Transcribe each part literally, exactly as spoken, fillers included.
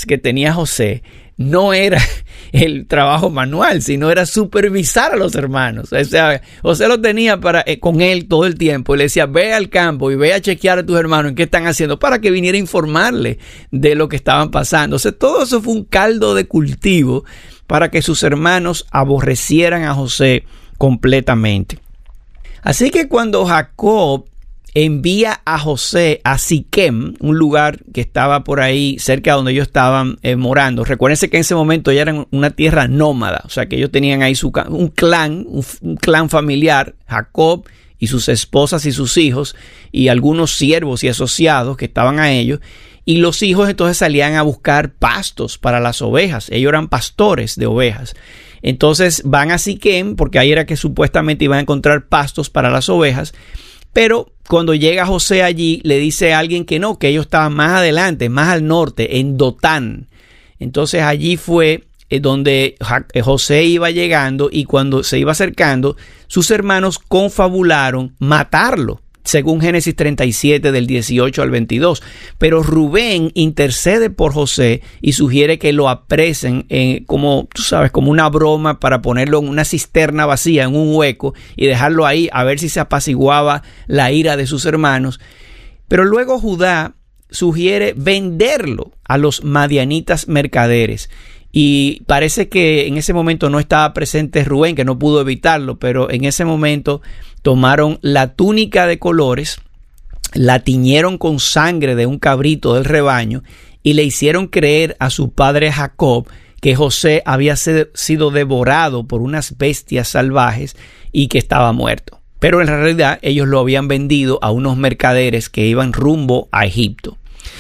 tareas que tenía José no era el trabajo manual, sino era supervisar a los hermanos. O sea, José lo tenía para, eh, con él todo el tiempo y le decía, ve al campo y ve a chequear a tus hermanos en qué están haciendo, para que viniera a informarle de lo que estaban pasando. O sea, todo eso fue un caldo de cultivo para que sus hermanos aborrecieran a José completamente. Así que cuando Jacob envía a José a Siquem, un lugar que estaba por ahí cerca de donde ellos estaban eh, morando. Recuérdense que en ese momento ya eran una tierra nómada, o sea que ellos tenían ahí su, un clan, un, un clan familiar, Jacob y sus esposas y sus hijos y algunos siervos y asociados que estaban a ellos. Y los hijos entonces salían a buscar pastos para las ovejas. Ellos eran pastores de ovejas. Entonces van a Siquem porque ahí era que supuestamente iban a encontrar pastos para las ovejas. Pero cuando llega José allí, le dice a alguien que no, que ellos estaban más adelante, más al norte, en Dotán. Entonces allí fue donde José iba llegando y cuando se iba acercando, sus hermanos confabularon matarlo, según Génesis treinta y siete del dieciocho al veintidós. Pero Rubén intercede por José y sugiere que lo apresen eh, como, tú sabes, como una broma para ponerlo en una cisterna vacía, en un hueco y dejarlo ahí a ver si se apaciguaba la ira de sus hermanos. Pero luego Judá sugiere venderlo a los madianitas mercaderes. Y parece que en ese momento no estaba presente Rubén, que no pudo evitarlo, pero en ese momento tomaron la túnica de colores, la tiñeron con sangre de un cabrito del rebaño y le hicieron creer a su padre Jacob que José había sido devorado por unas bestias salvajes y que estaba muerto. Pero en realidad ellos lo habían vendido a unos mercaderes que iban rumbo a Egipto.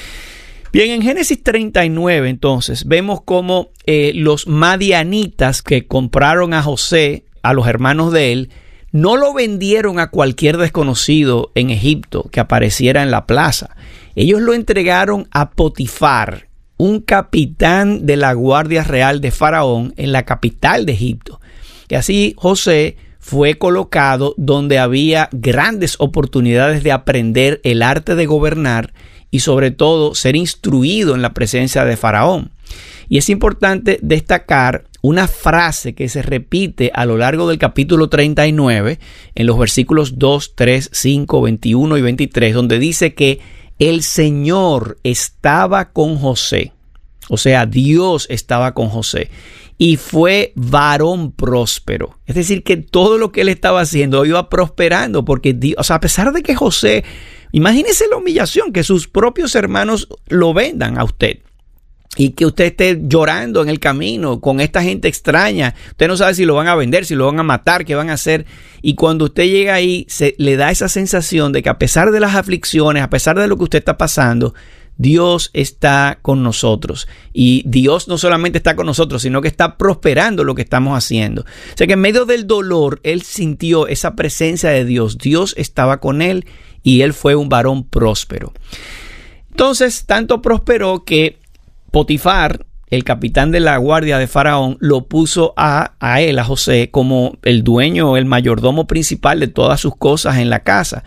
Bien, en Génesis treinta y nueve entonces vemos cómo eh, los madianitas que compraron a José, a los hermanos de él, no lo vendieron a cualquier desconocido en Egipto que apareciera en la plaza. Ellos lo entregaron a Potifar, un capitán de la guardia real de Faraón en la capital de Egipto. Y así José fue colocado donde había grandes oportunidades de aprender el arte de gobernar y sobre todo ser instruido en la presencia de Faraón. Y es importante destacar una frase que se repite a lo largo del capítulo treinta y nueve, en los versículos dos, tres, cinco, veintiuno y veintitrés, donde dice que el Señor estaba con José. O sea, Dios estaba con José. Y fue varón próspero. Es decir, que todo lo que él estaba haciendo iba prosperando, porque Dios, o sea, a pesar de que José, imagínese la humillación, que sus propios hermanos lo vendan a usted y que usted esté llorando en el camino con esta gente extraña. Usted no sabe si lo van a vender, si lo van a matar, qué van a hacer. Y cuando usted llega ahí, se le da esa sensación de que a pesar de las aflicciones, a pesar de lo que usted está pasando, Dios está con nosotros. Y Dios no solamente está con nosotros, sino que está prosperando lo que estamos haciendo. O sea que en medio del dolor, él sintió esa presencia de Dios. Dios estaba con él y él fue un varón próspero. Entonces, tanto prosperó que Potifar, el capitán de la guardia de Faraón, lo puso a, a él, a José, como el dueño, el mayordomo principal de todas sus cosas en la casa.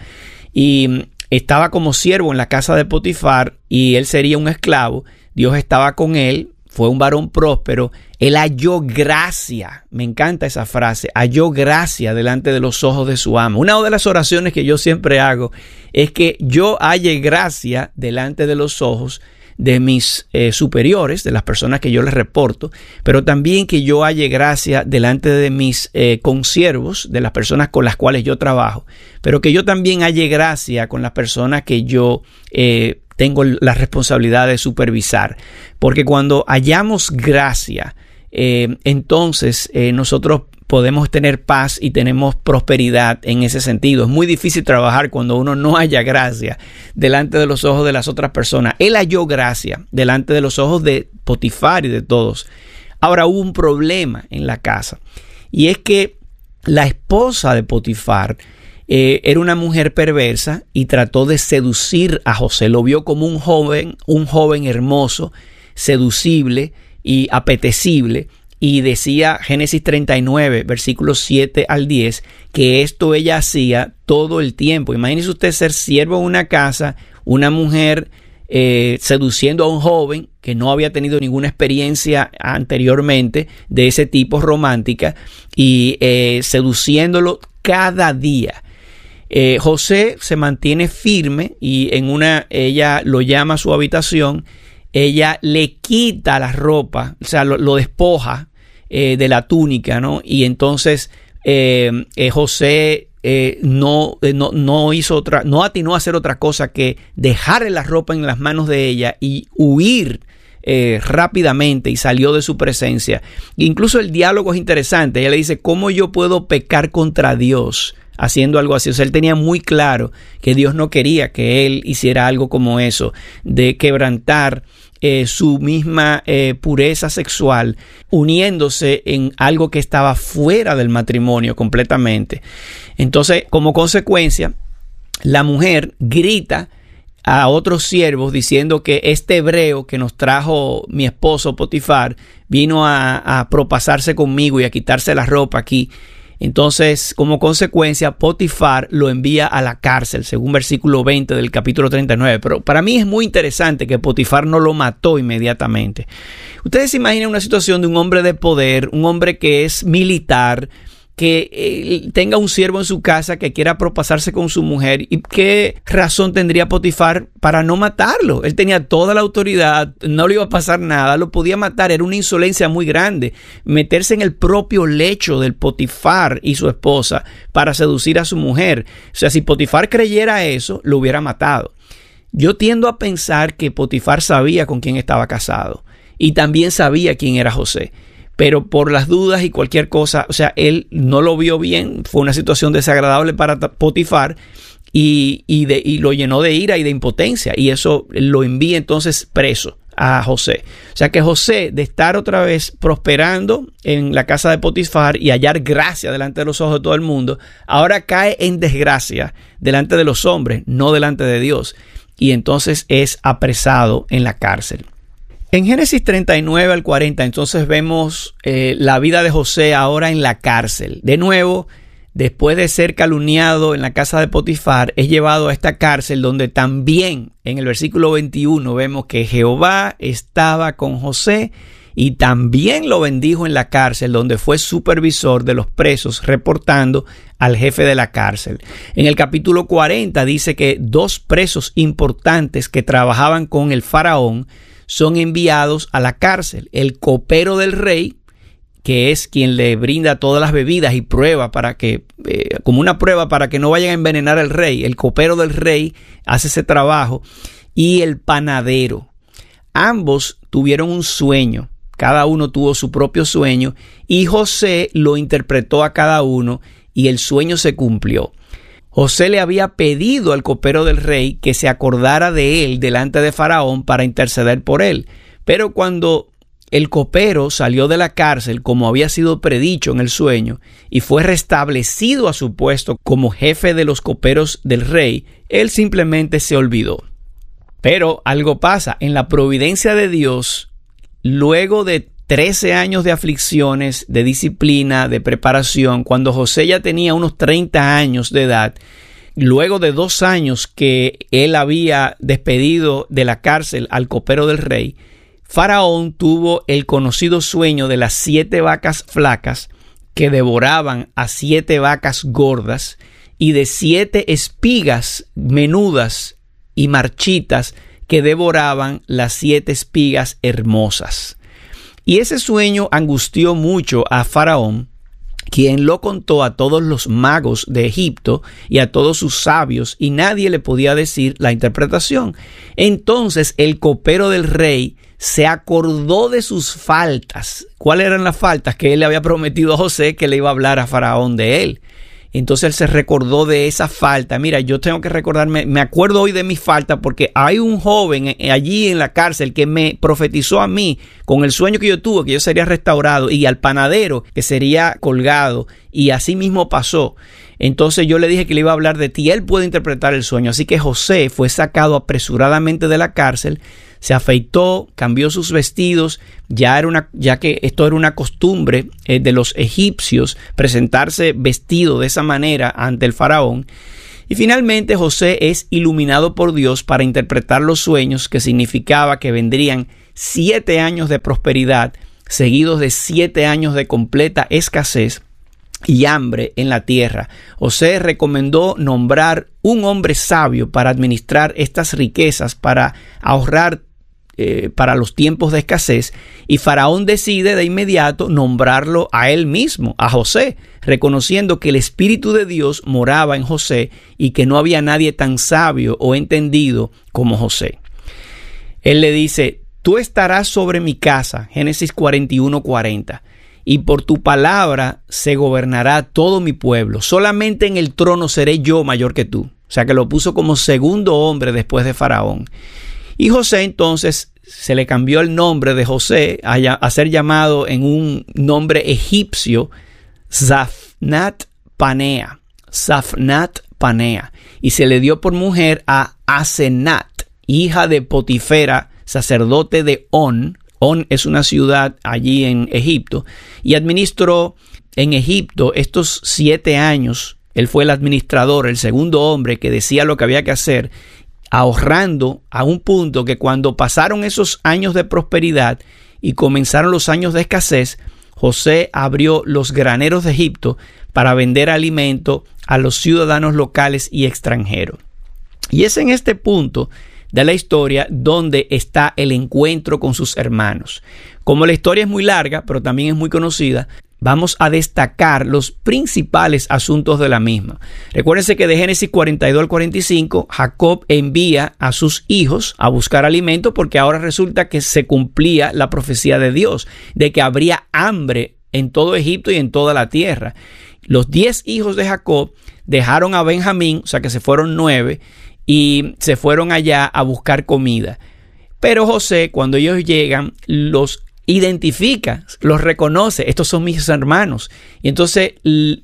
Y estaba como siervo en la casa de Potifar y él sería un esclavo. Dios estaba con él, fue un varón próspero. Él halló gracia, me encanta esa frase, halló gracia delante de los ojos de su amo. Una de las oraciones que yo siempre hago es que yo halle gracia delante de los ojos de mis eh, superiores, de las personas que yo les reporto, pero también que yo halle gracia delante de mis eh, consiervos, de las personas con las cuales yo trabajo, pero que yo también halle gracia con las personas que yo eh, tengo la responsabilidad de supervisar, porque cuando hallamos gracia, eh, entonces eh, nosotros podemos tener paz y tenemos prosperidad en ese sentido. Es muy difícil trabajar cuando uno no haya gracia delante de los ojos de las otras personas. Él halló gracia delante de los ojos de Potifar y de todos. Ahora hubo un problema en la casa y es que la esposa de Potifar eh, era una mujer perversa y trató de seducir a José. Lo vio como un joven, un joven hermoso, seducible y apetecible. Y decía Génesis treinta y nueve, versículos siete al diez, que esto ella hacía todo el tiempo. Imagínese usted ser siervo en una casa, una mujer eh, seduciendo a un joven que no había tenido ninguna experiencia anteriormente de ese tipo romántica y eh, seduciéndolo cada día. Eh, José se mantiene firme y en una, ella lo llama a su habitación, ella le quita la ropa, o sea, lo, lo despoja eh, de la túnica, ¿no? Y entonces eh, eh, José eh, no, eh, no, no hizo otra, no atinó a hacer otra cosa que dejarle la ropa en las manos de ella y huir Eh, rápidamente, y salió de su presencia. Incluso el diálogo es interesante. Ella le dice: ¿cómo yo puedo pecar contra Dios haciendo algo así? O sea, él tenía muy claro que Dios no quería que él hiciera algo como eso, de quebrantar eh, su misma eh, pureza sexual, uniéndose en algo que estaba fuera del matrimonio completamente. Entonces, como consecuencia, la mujer grita a otros siervos diciendo que este hebreo que nos trajo mi esposo Potifar vino a, a propasarse conmigo y a quitarse la ropa aquí. Entonces, como consecuencia, Potifar lo envía a la cárcel, según versículo veinte del capítulo treinta y nueve. Pero para mí es muy interesante que Potifar no lo mató inmediatamente. Ustedes se imaginan una situación de un hombre de poder, un hombre que es militar, que eh, tenga un siervo en su casa que quiera propasarse con su mujer. ¿Y qué razón tendría Potifar para no matarlo? Él tenía toda la autoridad, no le iba a pasar nada, lo podía matar. Era una insolencia muy grande meterse en el propio lecho del Potifar y su esposa para seducir a su mujer. O sea, si Potifar creyera eso, lo hubiera matado. Yo tiendo a pensar que Potifar sabía con quién estaba casado y también sabía quién era José. Pero por las dudas y cualquier cosa, o sea, él no lo vio bien, fue una situación desagradable para Potifar y, y, de, y lo llenó de ira y de impotencia, y eso lo envía entonces preso a José. O sea que José, de estar otra vez prosperando en la casa de Potifar y hallar gracia delante de los ojos de todo el mundo, ahora cae en desgracia delante de los hombres, no delante de Dios, y entonces es apresado en la cárcel. En Génesis treinta y nueve al cuarenta, entonces vemos eh, la vida de José ahora en la cárcel. De nuevo, después de ser calumniado en la casa de Potifar, es llevado a esta cárcel donde también en el versículo veintiuno vemos que Jehová estaba con José y también lo bendijo en la cárcel, donde fue supervisor de los presos, reportando al jefe de la cárcel. En el capítulo cuarenta dice que dos presos importantes que trabajaban con el faraón son enviados a la cárcel. El copero del rey, que es quien le brinda todas las bebidas y prueba para que, eh, como una prueba para que no vayan a envenenar al rey. El copero del rey hace ese trabajo. Y el panadero. Ambos tuvieron un sueño. Cada uno tuvo su propio sueño. Y José lo interpretó a cada uno y el sueño se cumplió. José le había pedido al copero del rey que se acordara de él delante de Faraón para interceder por él. Pero cuando el copero salió de la cárcel, como había sido predicho en el sueño, y fue restablecido a su puesto como jefe de los coperos del rey, él simplemente se olvidó. Pero algo pasa. En la providencia de Dios, luego de trece años de aflicciones, de disciplina, de preparación, cuando José ya tenía unos treinta años de edad, luego de dos años que él había despedido de la cárcel al copero del rey, Faraón tuvo el conocido sueño de las siete vacas flacas que devoraban a siete vacas gordas y de siete espigas menudas y marchitas que devoraban las siete espigas hermosas. Y ese sueño angustió mucho a Faraón, quien lo contó a todos los magos de Egipto y a todos sus sabios, y nadie le podía decir la interpretación. Entonces el copero del rey se acordó de sus faltas. ¿Cuáles eran las faltas? Que él le había prometido a José que le iba a hablar a Faraón de él. Entonces él se recordó de esa falta. Mira, yo tengo que recordarme, me acuerdo hoy de mi falta porque hay un joven allí en la cárcel que me profetizó a mí con el sueño que yo tuve, que yo sería restaurado, y al panadero que sería colgado, y así mismo pasó. Entonces yo le dije que le iba a hablar de ti, él puede interpretar el sueño. Así que José fue sacado apresuradamente de la cárcel, se afeitó, cambió sus vestidos, ya era una, ya que esto era una costumbre eh, de los egipcios, presentarse vestido de esa manera ante el faraón. Y finalmente José es iluminado por Dios para interpretar los sueños, que significaba que vendrían siete años de prosperidad, seguidos de siete años de completa escasez y hambre en la tierra. José recomendó nombrar un hombre sabio para administrar estas riquezas, para ahorrar eh, para los tiempos de escasez, y Faraón decide de inmediato nombrarlo a él mismo, a José, reconociendo que el Espíritu de Dios moraba en José y que no había nadie tan sabio o entendido como José. Él le dice: tú estarás sobre mi casa, Génesis cuarenta y uno, cuarenta, y por tu palabra se gobernará todo mi pueblo. Solamente en el trono seré yo mayor que tú. O sea que lo puso como segundo hombre después de Faraón. Y José entonces se le cambió el nombre de José a, a ser llamado en un nombre egipcio, Zafnat Panea. Zafnat Panea. Y se le dio por mujer a Asenat, hija de Potifera, sacerdote de On. On es una ciudad allí en Egipto, y administró en Egipto estos siete años. Él fue el administrador, el segundo hombre que decía lo que había que hacer, ahorrando a un punto que cuando pasaron esos años de prosperidad y comenzaron los años de escasez, José abrió los graneros de Egipto para vender alimento a los ciudadanos locales y extranjeros. Y es en este punto de la historia donde está el encuentro con sus hermanos. Como la historia es muy larga, pero también es muy conocida, vamos a destacar los principales asuntos de la misma. Recuérdense que de Génesis cuarenta y dos al cuarenta y cinco, Jacob envía a sus hijos a buscar alimento, porque ahora resulta que se cumplía la profecía de Dios, de que habría hambre en todo Egipto y en toda la tierra. Los diez hijos de Jacob dejaron a Benjamín, o sea que se fueron nueve, y se fueron allá a buscar comida. Pero José, cuando ellos llegan, los identifica, los reconoce: estos son mis hermanos. Y entonces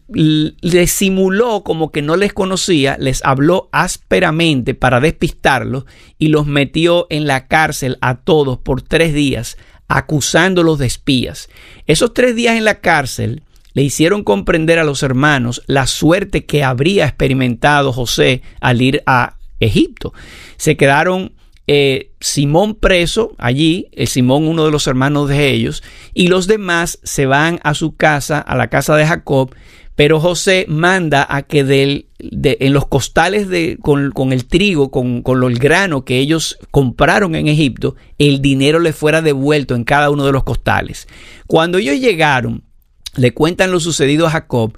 les simuló como que no les conocía, les habló ásperamente para despistarlos y los metió en la cárcel a todos por tres días, acusándolos de espías. Esos tres días en la cárcel le hicieron comprender a los hermanos la suerte que habría experimentado José al ir a Egipto. Se quedaron Eh, Simón preso allí, el Simón, uno de los hermanos de ellos, y los demás se van a su casa, a la casa de Jacob, pero José manda a que del, de, en los costales de, con, con el trigo, con, con el grano que ellos compraron en Egipto, el dinero le fuera devuelto en cada uno de los costales. Cuando ellos llegaron, le cuentan lo sucedido a Jacob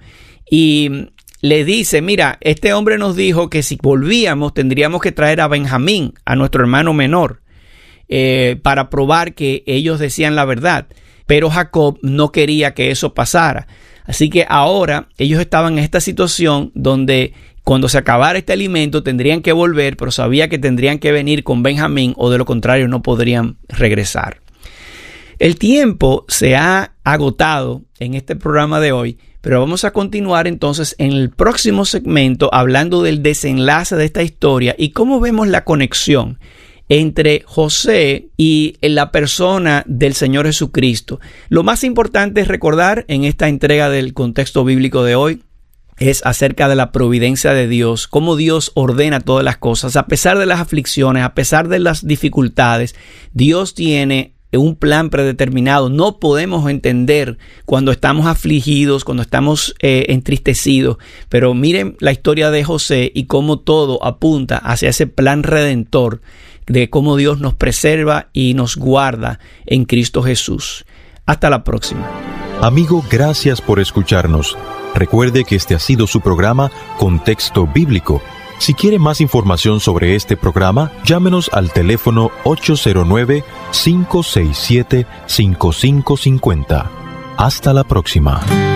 y le dice: mira, este hombre nos dijo que si volvíamos tendríamos que traer a Benjamín, a nuestro hermano menor, eh, para probar que ellos decían la verdad. Pero Jacob no quería que eso pasara. Así que ahora ellos estaban en esta situación donde cuando se acabara este alimento tendrían que volver, pero sabía que tendrían que venir con Benjamín, o de lo contrario no podrían regresar. El tiempo se ha agotado en este programa de hoy, pero vamos a continuar entonces en el próximo segmento hablando del desenlace de esta historia y cómo vemos la conexión entre José y la persona del Señor Jesucristo. Lo más importante es recordar en esta entrega del contexto bíblico de hoy es acerca de la providencia de Dios, cómo Dios ordena todas las cosas. A pesar de las aflicciones, a pesar de las dificultades, Dios tiene un plan predeterminado. No podemos entender cuando estamos afligidos, cuando estamos eh, entristecidos, pero miren la historia de José y cómo todo apunta hacia ese plan redentor de cómo Dios nos preserva y nos guarda en Cristo Jesús. Hasta la próxima. Amigo, gracias por escucharnos. Recuerde que este ha sido su programa Contexto Bíblico. Si quiere más información sobre este programa, llámenos al teléfono ocho cero nueve, cinco seis siete, cinco cinco cinco cero. Hasta la próxima.